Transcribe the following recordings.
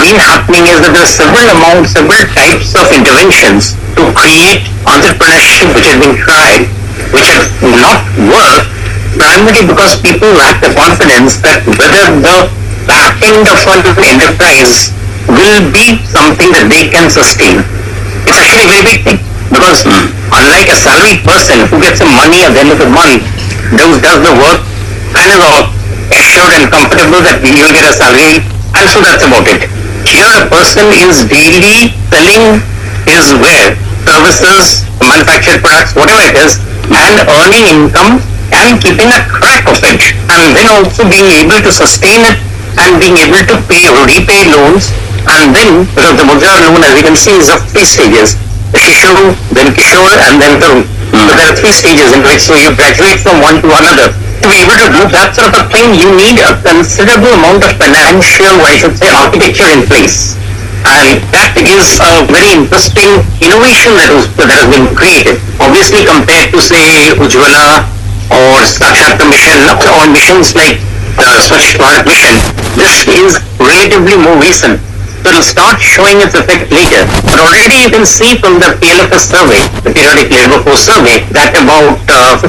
been happening is that there are several types of interventions to create entrepreneurship which have been tried, which have not worked, primarily because people lack the confidence that whether the back end of an enterprise will be something that they can sustain. It's actually a very big thing, because unlike a salaried person who gets some money at the end of the month, does the work and is all assured and comfortable that you'll get a salary, and so that's about it. Here a person is daily selling his ware, services, manufactured products, whatever it is, and earning income and keeping a track of it, and then also being able to sustain it and being able to repay loans. And then, because the Mudra loan, as you can see, is of 3 stages: the Shishuru, then Kishore, and then Tarun. So there are 3 stages in which you graduate from one to another. To be able to do that sort of a thing, you need a considerable amount of financial, I should say, architecture in place. And that is a very interesting innovation that has been created. Obviously, compared to, say, Ujjwala or Sakshat Mission or missions like Swachh Bharat Mission, this is relatively more recent. So it will start showing its effect later. But already you can see from the PLFS survey, the Periodic Labour Force survey, that about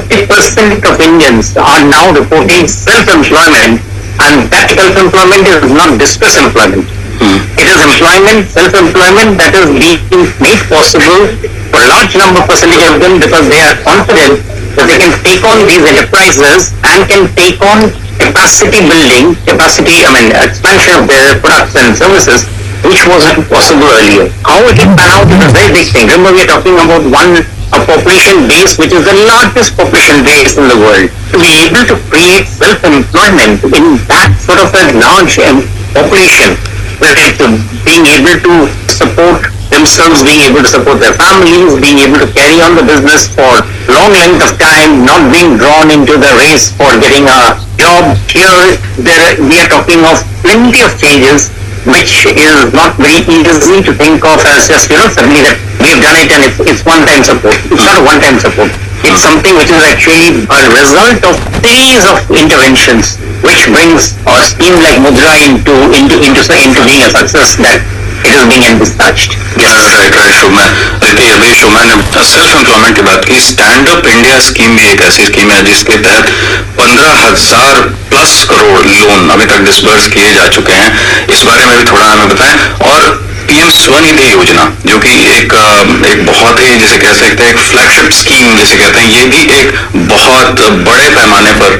50% of Indians are now reporting self-employment, and that self-employment is not distress employment. It is employment, self-employment that is being made possible for a large number percentage of them because they are confident that they can take on these enterprises and can take on capacity building, expansion of their products and services, which wasn't possible earlier. How it will pan out is a very big thing. Remember, we are talking about a population base which is the largest population base in the world. To be able to create self-employment in that sort of a large population, being able to support themselves, being able to support their families, being able to carry on the business for long length of time, not being drawn into the race for getting a job. Here, we are talking of plenty of changes, which is not very easy to think of as just, suddenly that we've done it and it's one-time support. It's not a one-time support. It's something which is actually a result of series of interventions, which brings a scheme like Mudra into being a success that it is being envisaged. Right शुभमैन। देखिए अभी शुभमैन ने self employment की बात की। Stand up India scheme भी एक ऐसी scheme है जिसके तहत 15,000 प्लस करोड़ लोन अभी तक डिसबर्स किए जा चुके हैं। इस बारे में भी थोड़ा हमें बताएं। और पीएम स्वनिधि योजना, जो कि एक बहुत ही, जिसे कह सकते हैं, एक फ्लैगशिप स्कीम जिसे कहते हैं, ये भी एक बहुत बड़े पैमाने पर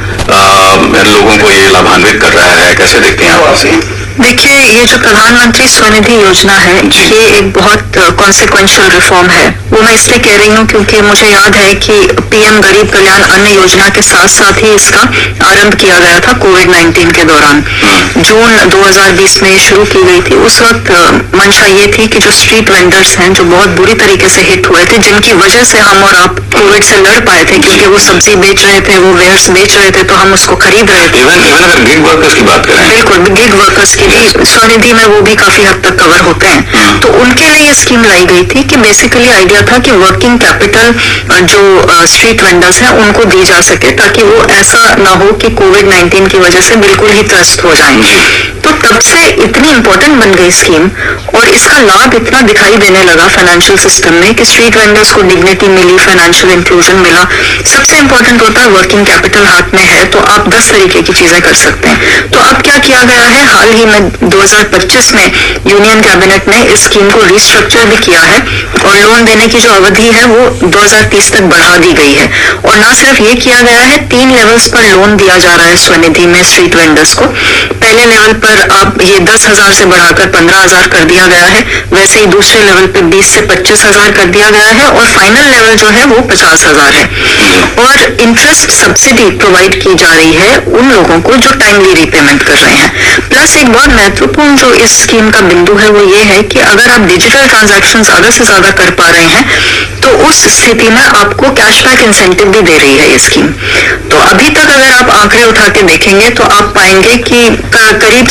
लोगों को ये लाभान्वित कर रहा है। कैसे देखते हैं आप? देखिए, ये जो प्रधानमंत्री स्वनिधि योजना है, ये एक बहुत कॉन्सिक्वेंशियल रिफॉर्म है। वो मैं इसलिए कह रही हूँ क्योंकि मुझे याद है कि पीएम गरीब कल्याण अन्न योजना के साथ साथ ही इसका आरंभ किया गया था कोविड-19 के दौरान। जून 2020 में ये शुरू की गई थी। उस वक्त मंशा ये थी कि जो स्ट्रीट वेंडर्स हैं, जो बहुत बुरी तरीके से हिट हुए थे, जिनकी वजह से हम और आप कोविड से लड़ पाए थे, क्योंकि वो सब्जी बेच रहे थे, वो वेयर्स बेच रहे थे, तो हम उसको खरीद रहे थे। अगर गिग वर्कर्स की बात करें, बिल्कुल, गिग वर्कर्स की भी स्वनिधि में वो भी काफी हद तक कवर होते हैं। तो उनके लिए ये स्कीम लाई गई थी कि बेसिकली आइडिया था कि वर्किंग कैपिटल जो स्ट्रीट वेंडर्स हैं उनको दी जा सके, ताकि वो ऐसा ना हो कि कोविड-19 की वजह से बिल्कुल ही त्रस्त हो जाएं। तो तब से इतनी इंपॉर्टेंट बन गई स्कीम, और इसका लाभ इतना दिखाई देने लगा फाइनेंशियल सिस्टम में कि स्ट्रीट वेंडर्स को डिग्निटी मिली, फाइनेंशियल इंक्लूजन मिला। सबसे इंपॉर्टेंट होता है वर्किंग कैपिटल हाथ में है तो आप 10 तरीके की चीजें कर सकते हैं। तो अब क्या किया गया है, हाल ही में 2025 में यूनियन कैबिनेट ने इस स्कीम को रिस्ट्रक्चर भी किया है, और लोन देने की जो अवधि है वो 2030 तक बढ़ा दी गई है। और ना सिर्फ ये किया गया है, 3 लेवल्स पर लोन दिया जा रहा है स्वनिधि में स्ट्रीट वेंडर्स को। पहले लेवल पर आप ये 10,000 से बढ़ाकर 15,000 कर दिया गया है, वैसे ही दूसरे लेवल पे 20 से 25,000 कर दिया गया है, और फाइनल लेवल जो है वो 50,000 है। और इंटरेस्ट सब्सिडी प्रोवाइड की जा रही है उन लोगों को जो टाइमली रीपेमेंट कर रहे हैं। प्लस एक बहुत महत्वपूर्ण जो इस स्कीम का बिंदु है वो ये है कि अगर आप डिजिटल ट्रांजैक्शन ज्यादा से ज्यादा कर पा रहे हैं तो उस स्थिति में आपको कैशबैक इंसेंटिव भी दे रही है ये स्कीम। तो अभी तक अगर आप आंकड़े उठा के देखेंगे तो आप पाएंगे कि करीब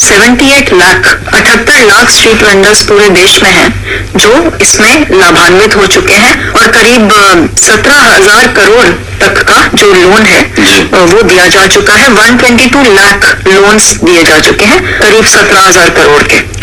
78 लाख स्ट्रीट वेंडर्स पूरे देश में हैं जो इसमें लाभान्वित हो चुके हैं, और करीब 17,000 करोड़ तक का जो लोन है वो दिया जा चुका है। 122 लाख लोन्स दिए जा चुके हैं, करीब 17,000 करोड़ के।